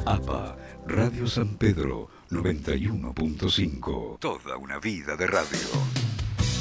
APA, Radio San Pedro 91.5. Toda una vida de radio.